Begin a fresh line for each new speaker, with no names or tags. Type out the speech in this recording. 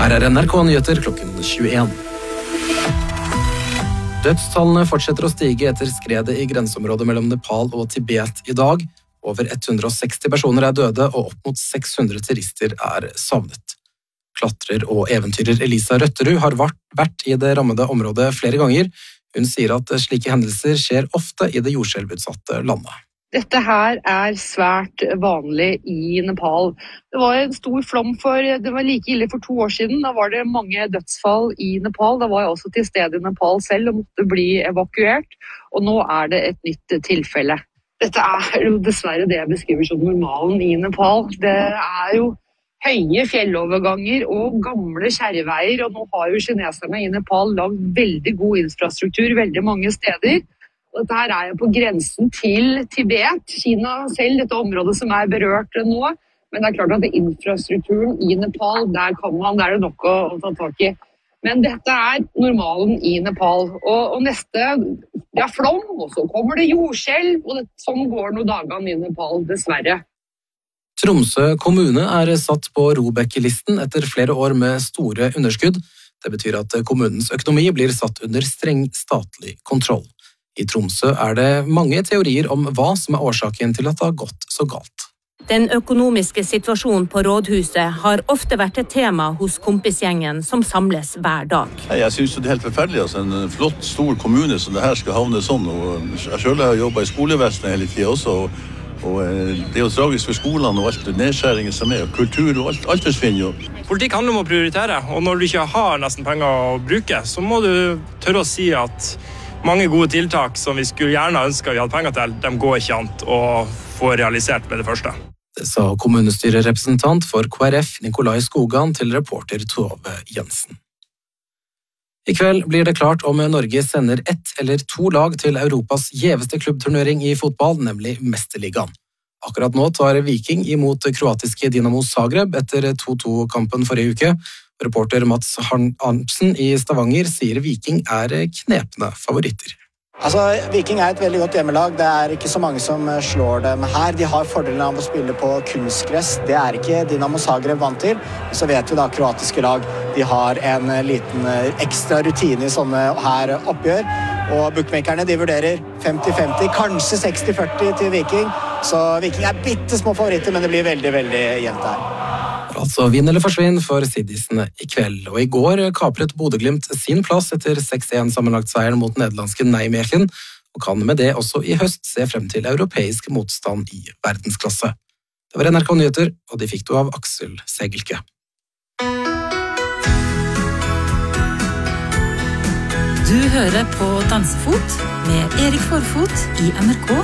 Her NRK Nyheter klokken 21. Dødstallene fortsetter å stige etter skredet i grenseområdet mellom Nepal og Tibet i dag. Over 160 personer er døde, og opp mot 600 turister er savnet. Klatrer og eventyrer Elisa Røtterud har vært i det rammede området flere ganger. Hun sier at slike hendelser skjer ofte i det jordskjelvutsatte landet.
Dette her er svært vanlig i Nepal. Det var en stor flom det var like ille for 2 år siden. Da var det mange dødsfall i Nepal. Da var jeg også til stede i Nepal selv og måtte bli evakuert. Og nå er det et nytt tilfelle. Dette er jo dessverre det jeg beskriver som normalen i Nepal. Det er jo høye fjelloverganger og gamle kjerreveier. Og nå har jo kineserne i Nepal lagd veldig god infrastruktur veldig mange steder. Dette her er jo på grensen til Tibet, Kina selv, dette området som er berørt nå. Men det er klart at infrastrukturen i Nepal, der er det nok å ta tak i. Men dette er normalen i Nepal. Og neste, flom, og så kommer det jordskjelv, og sånn går noen dager i Nepal, dessverre.
Tromsø kommune er satt på ROBEK-listen etter flere år med store underskudd. Det betyr at kommunens økonomi blir satt under streng statlig kontroll. I Tromsø er det mange teorier om hva som er årsaken til at det har gått så galt.
Den økonomiske situasjonen på rådhuset har ofte vært et tema hos kompisgjengen som samles hver dag.
Jeg synes det er helt forferdelig. En flott, stor kommune som det her skal havne sånn. Og jeg selv har jobbet i skolevesenet hele tiden også. Og det er jo tragisk for skolene og alt nedskjæringen som er, og kultur og alt forsvinner jo.
Politikk handler om å prioritere, og når du ikke har nesten penger å bruke, så må du tørre å si at mange gode tiltak som vi skulle gjerne ønske vi hadde penger til, de går ikke an å få realisert med det første.
Det sa kommunestyrerepresentant for KrF Nikolai Skogan til reporter Tove Jensen. I kveld blir det klart om Norge sender 1 eller 2 lag til Europas gjeveste klubbturnering i fotball, nemlig Mesterligaen. Akkurat nå tar Viking imot kroatiske Dinamo Zagreb etter 2-2-kampen forrige uke. Reporter Mats Arntzen i Stavanger sier Viking er knepne favoritter.
Viking er et veldig godt hjemmelag. Det er ikke så mange som slår dem her. De har fordelen av å spille på kunstgress. Det er ikke Dinamo Zagreb vant til. Så vet vi da kroatiske lag, de har en liten ekstra rutine i sånne her oppgjør. Og bookmakerne de vurderer 50-50, kanskje 60-40 til Viking. Så Viking er bittesmå favoritter, men det blir veldig, veldig jevnt her.
Altså vinn eller forsvinn for Siddisene i kveld. Og i går kapret Bodø/Glimt sin plass etter 6-1 sammenlagt seieren mot nederlandske Nijmegen, og kan med det også i høst se frem til europeisk motstand i verdensklasse. Det var NRK Nyheter, og de fikk du av Aksel Segelke.
Du hører på Dansefot med Erik Forfot i NRK